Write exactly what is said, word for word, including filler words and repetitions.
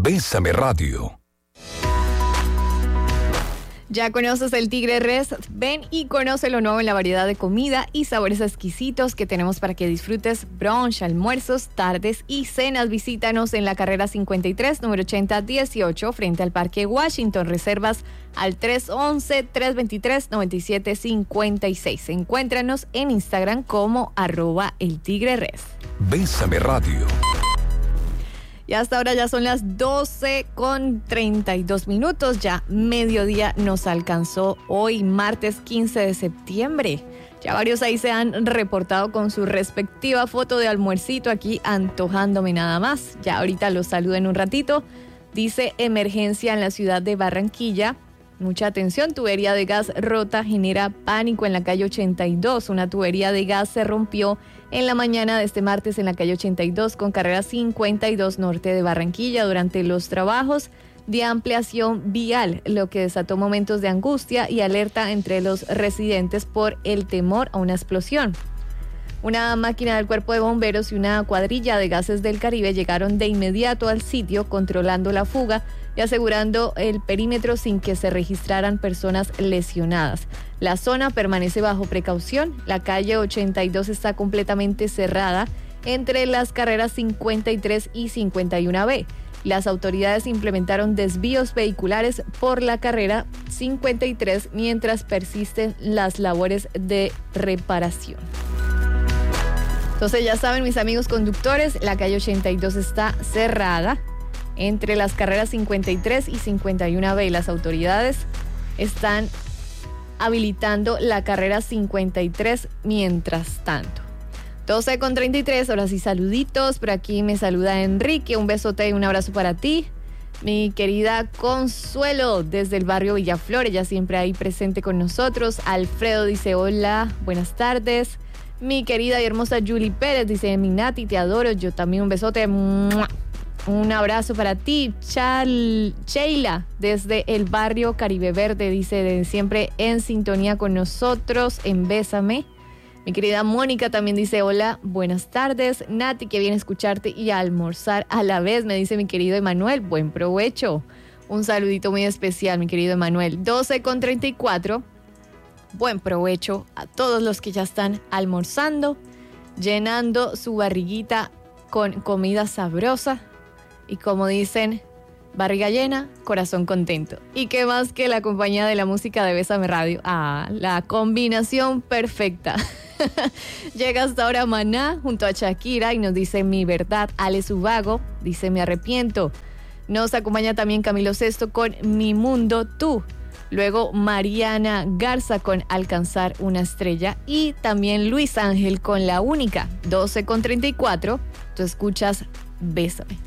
Bésame Radio. ¿Ya conoces el Tigre Res? Ven y conoce lo nuevo en la variedad de comida y sabores exquisitos que tenemos para que disfrutes brunch, almuerzos, tardes y cenas. Visítanos en la carrera cincuenta y tres, número ochenta dieciocho, frente al Parque Washington. Reservas al tres once, tres veintitrés, noventa y siete cincuenta y seis. Encuéntranos en Instagram como arroba el Tigre Res. Bésame Radio. Y hasta ahora ya son las doce con treinta y dos minutos, ya mediodía nos alcanzó hoy, martes quince de septiembre. Ya varios ahí se han reportado con su respectiva foto de almuercito aquí, antojándome nada más. Ya ahorita los saludo en un ratito. Dice emergencia en la ciudad de Barranquilla. Mucha atención, tubería de gas rota genera pánico en la calle ochenta y dos. Una tubería de gas se rompió en la mañana de este martes en la calle ochenta y dos con carrera cincuenta y dos norte de Barranquilla durante los trabajos de ampliación vial, lo que desató momentos de angustia y alerta entre los residentes por el temor a una explosión. Una máquina del Cuerpo de Bomberos y una cuadrilla de Gases del Caribe llegaron de inmediato al sitio controlando la fuga y asegurando el perímetro sin que se registraran personas lesionadas. La zona permanece bajo precaución. La calle ochenta y dos está completamente cerrada entre las carreras cincuenta y tres y cincuenta y uno B. Las autoridades implementaron desvíos vehiculares por la carrera cincuenta y tres mientras persisten las labores de reparación. Entonces ya saben, mis amigos conductores, la calle ochenta y dos está cerrada entre las carreras cincuenta y tres y cincuenta y uno B. Las autoridades están habilitando la carrera cincuenta y tres mientras tanto. doce con treinta y tres, ahora sí saluditos. Por aquí me saluda Enrique, un besote y un abrazo para ti. Mi querida Consuelo desde el barrio Villaflor, ella siempre ahí presente con nosotros. Alfredo dice hola, buenas tardes. Mi querida y hermosa Julie Pérez dice, mi Nati, te adoro, yo también un besote. ¡Mua! Un abrazo para ti. Chal, Sheila desde el barrio Caribe Verde dice, de siempre en sintonía con nosotros en Bésame. Mi querida Mónica también dice, hola, buenas tardes. Nati, que viene a escucharte y a almorzar a la vez, me dice mi querido Emanuel. Buen provecho. Un saludito muy especial, mi querido Emanuel. doce con treinta y cuatro. Buen provecho a todos los que ya están almorzando, llenando su barriguita con comida sabrosa. Y como dicen, barriga llena, corazón contento. Y qué más que la compañía de la música de Bésame Radio. Ah, la combinación perfecta. Llega hasta ahora Maná junto a Shakira y nos dice mi verdad. Ale Subago dice me arrepiento. Nos acompaña también Camilo Sesto con Mi Mundo Tú. Luego Mariana Garza con Alcanzar una Estrella. Y también Luis Ángel con La Única. doce con treinta y cuatro. Tú escuchas Bésame.